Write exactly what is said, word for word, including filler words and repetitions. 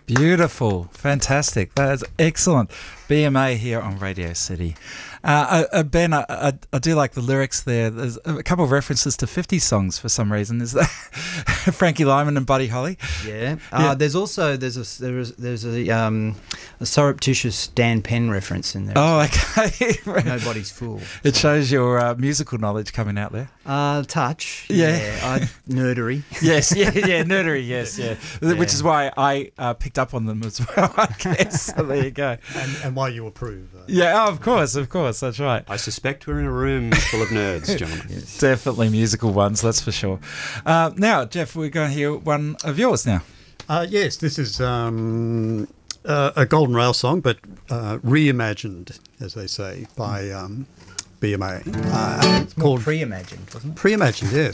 Beautiful. Fantastic. That is excellent. B M A here on Radio City. Uh, uh, Ben, I, I, I do like the lyrics there. There's a couple of references to fifties songs for some reason. Is that Frankie Lyman and Buddy Holly? Yeah. Uh, Yeah. There's also there's a there's there's a um a surreptitious Dan Penn reference in there. Oh, okay. Nobody's fool. It shows your uh, musical knowledge coming out there. Uh, touch. Yeah. Yeah. I, nerdery. Yes, yeah, yeah, nerdery, yes, yeah. Yeah. Which is why I uh, picked up on them as well, I guess. So there you go. And, and why you approve. Uh, Yeah, oh, of course, of course, that's right. I suspect we're in a room full of nerds, gentlemen. Definitely musical ones, that's for sure. Uh, now, Jeff, we're going to hear one of yours now. Uh, yes, this is um, uh, a Golden Rail song, but uh, reimagined, as they say, by um, B M A. Uh, It's more pre-imagined, wasn't it? Pre-imagined, yes.